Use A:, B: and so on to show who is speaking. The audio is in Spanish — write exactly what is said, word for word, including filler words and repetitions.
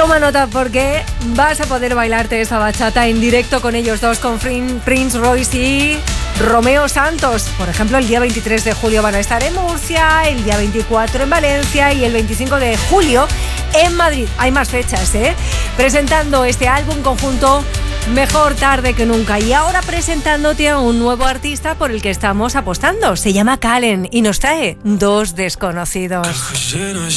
A: Toma nota porque vas a poder bailarte esa bachata en directo con ellos dos, con Prince Royce y Romeo Santos. Por ejemplo, el día veintitrés de julio van a estar en Murcia, el día veinticuatro en Valencia y el veinticinco de julio en Madrid. Hay más fechas, ¿eh? Presentando este álbum conjunto Mejor tarde que nunca. Y ahora presentándote a un nuevo artista por el que estamos apostando. Se llama Kallen y nos trae Dos desconocidos.